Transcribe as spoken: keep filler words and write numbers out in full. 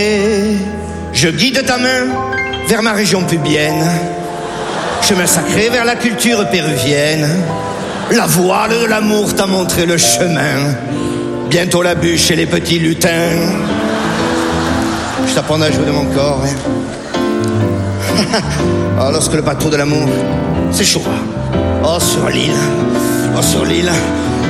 Je guide ta main vers ma région pubienne, chemin sacré vers la culture péruvienne. La voile de l'amour t'a montré le chemin. Bientôt la bûche et les petits lutins. Je t'apprendrai à jouer de mon corps. Hein. Oh, lorsque le bateau de l'amour s'échouera. Oh, sur l'île, oh, sur l'île,